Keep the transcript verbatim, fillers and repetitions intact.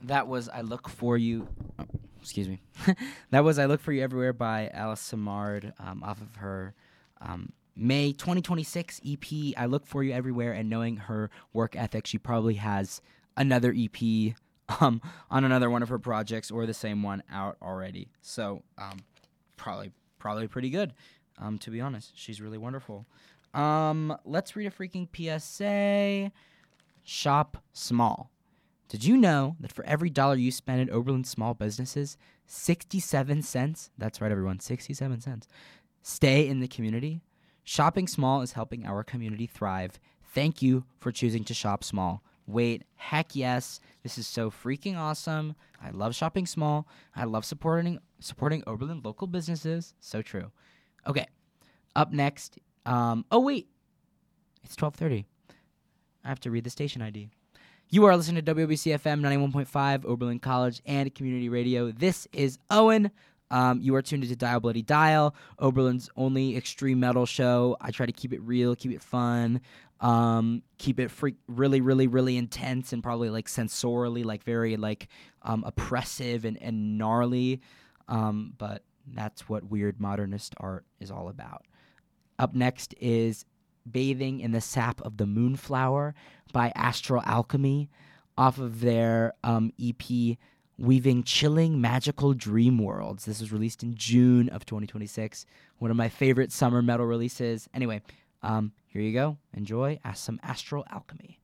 That was I Look For You. Oh, excuse me. That was I Look For You Everywhere by Alice Samard um, off of her um, May twenty twenty-six E P, I Look For You Everywhere. And knowing her work ethic, she probably has another E P um, on another one of her projects or the same one out already. So um, probably probably pretty good, um, to be honest. She's really wonderful. Um, let's read a freaking P S A. Shop small. Did you know that for every dollar you spend at Oberlin Small Businesses, sixty-seven cents, that's right everyone, sixty-seven cents, stay in the community? Shopping small is helping our community thrive. Thank you for choosing to shop small. Wait, heck yes, this is so freaking awesome. I love shopping small. I love supporting supporting Oberlin local businesses. So true. Okay, up next, um, oh wait, it's twelve thirty. I have to read the station I D. You are listening to W B C F M ninety-one point five, Oberlin College and Community Radio. This is Owen. Um, you are tuned into Dial Bloody Dial, Oberlin's only extreme metal show. I try to keep it real, keep it fun, um, keep it free, really, really, really intense and probably like sensorially, like very like um, oppressive and, and gnarly. Um, but that's what weird modernist art is all about. Up next is Bathing in the Sap of the Moonflower by Astral Alchemy off of their um, E P Weaving Chilling Magical Dream Worlds. This was released in June of twenty twenty-six. One of my favorite summer metal releases. Anyway, um, here you go. Enjoy some Astral Alchemy.